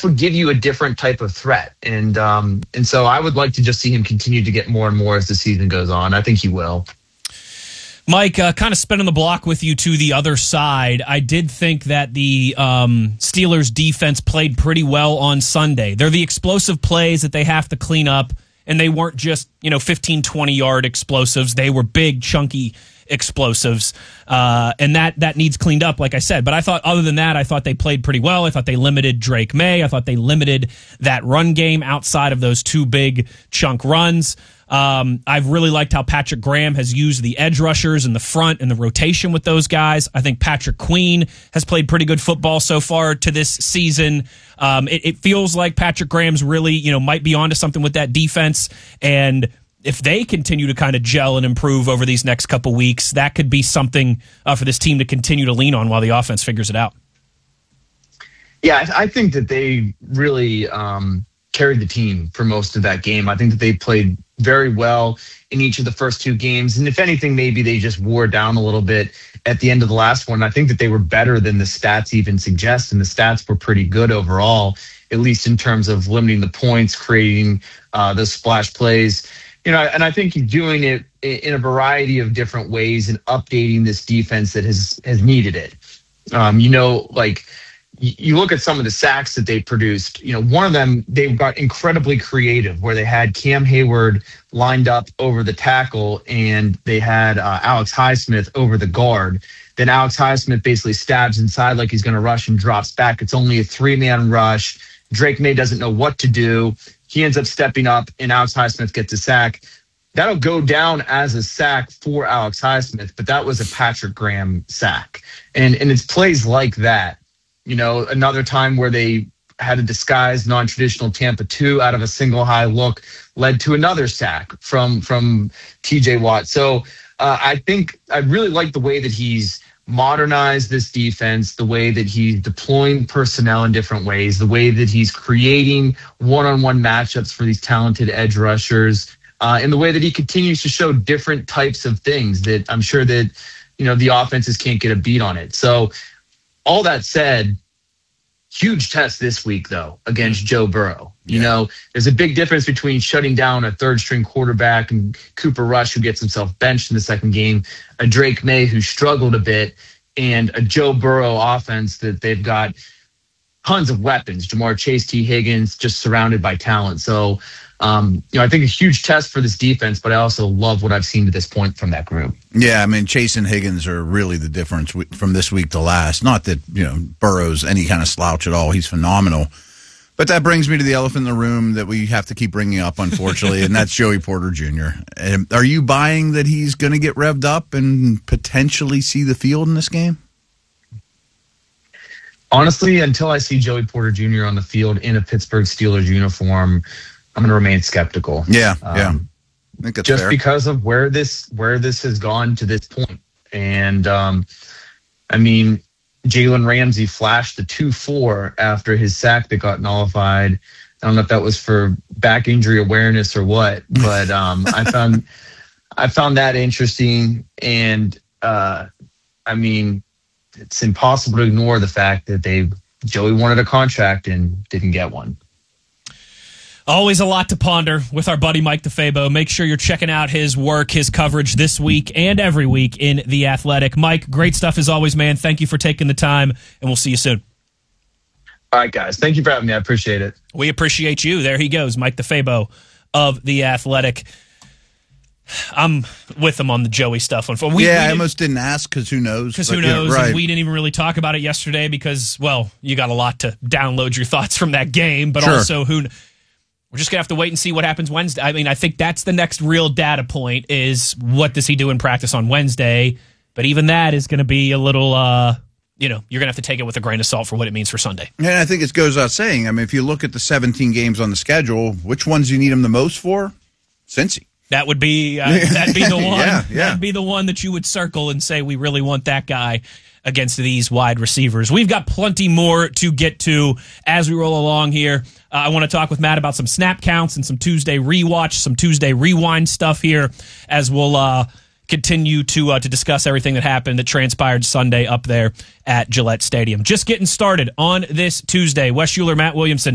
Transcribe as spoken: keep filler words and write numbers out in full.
would give you a different type of threat. And um, and so I would like to just see him continue to get more and more as the season goes on. I think he will. Mike, uh, kind of spinning the block with you to the other side. I did think that the um, Steelers defense played pretty well on Sunday. They're the explosive plays that they have to clean up, and they weren't just, you know, fifteen, twenty-yard explosives. They were big, chunky explosives, uh, and that that needs cleaned up, like I said. But I thought, other than that, I thought they played pretty well. I thought they limited Drake May. I thought they limited that run game outside of those two big chunk runs. Um, I've really liked how Patrick Graham has used the edge rushers in the front and the rotation with those guys. I think Patrick Queen has played pretty good football so far to this season. Um, it, it feels like Patrick Graham's really, you know, might be onto something with that defense. And if they continue to kind of gel and improve over these next couple weeks, that could be something uh, for this team to continue to lean on while the offense figures it out. Yeah, I, I think that they really um, carried the team for most of that game. I think that they played very well in each of the first two games. And if anything, maybe they just wore down a little bit at the end of the last one. I think that they were better than the stats even suggest, and the stats were pretty good overall, at least in terms of limiting the points, creating uh, those splash plays. You know, and I think he's doing it in a variety of different ways and updating this defense that has has needed it. Um, you know, like you look at some of the sacks that they produced, you know, one of them, they got incredibly creative where they had Cam Hayward lined up over the tackle and they had uh, Alex Highsmith over the guard. Then Alex Highsmith basically stabs inside like he's going to rush and drops back. It's only a three-man rush. Drake May doesn't know what to do. He ends up stepping up and Alex Highsmith gets a sack. That'll go down as a sack for Alex Highsmith, but that was a Patrick Graham sack. And, and it's plays like that. You know, another time where they had a disguised non-traditional Tampa two out of a single high look led to another sack from from T J Watt. So uh, I think I really like the way that he's modernized this defense, the way that he's deploying personnel in different ways, the way that he's creating one-on-one matchups for these talented edge rushers, uh, and the way that he continues to show different types of things that I'm sure that, you know, the offenses can't get a beat on it. So all that said, huge test this week, though, against Joe Burrow. You yeah. know, there's a big difference between shutting down a third-string quarterback and Cooper Rush, who gets himself benched in the second game, a Drake May, who struggled a bit, and a Joe Burrow offense that they've got tons of weapons. Jamar Chase, T. Higgins, just surrounded by talent. So, Um, you know, I think a huge test for this defense, but I also love what I've seen to this point from that group. Yeah, I mean, Chase and Higgins are really the difference from this week to last. Not that, you know, Burrow's any kind of slouch at all. He's phenomenal. But that brings me to the elephant in the room that we have to keep bringing up, unfortunately, and that's Joey Porter Junior Um, are you buying that he's going to get revved up and potentially see the field in this game? Honestly, until I see Joey Porter Junior on the field in a Pittsburgh Steelers uniform, I'm going to remain skeptical. Yeah, um, yeah. I think that's just fair. because of where this where this has gone to this point. And, um, I mean, Jalen Ramsey flashed the two four after his sack that got nullified. I don't know if that was for back injury awareness or what, but um, I found I found that interesting. And, uh, I mean, it's impossible to ignore the fact that they Joey wanted a contract and didn't get one. Always a lot to ponder with our buddy Mike DeFabo. Make sure you're checking out his work, his coverage this week and every week in The Athletic. Mike, great stuff as always, man. Thank you for taking the time, and we'll see you soon. All right, guys. Thank you for having me. I appreciate it. We appreciate you. There he goes, Mike DeFabo of The Athletic. I'm with him on the Joey stuff. We, yeah, we I almost didn't ask because who knows? Because who knows? Yeah, right. And we didn't even really talk about it yesterday because, well, you got a lot to download your thoughts from that game, but sure. also who We're just going to have to wait and see what happens Wednesday. I mean, I think that's the next real data point is what does he do in practice on Wednesday? But even that is going to be a little, uh, you know, you're going to have to take it with a grain of salt for what it means for Sunday. And I think it goes without saying. I mean, if you look at the seventeen games on the schedule, which ones do you need him the most for? Cincy. That would be uh, that'd be the one. yeah, yeah. That'd be the one that you would circle and say we really want that guy against these wide receivers. We've got plenty more to get to as we roll along here. Uh, I want to talk with Matt about some snap counts and some Tuesday rewatch, some Tuesday rewind stuff here as we'll uh, continue to uh, to discuss everything that happened that transpired Sunday up there at Gillette Stadium. Just getting started on this Tuesday. Wes Schuler, Matt Williamson.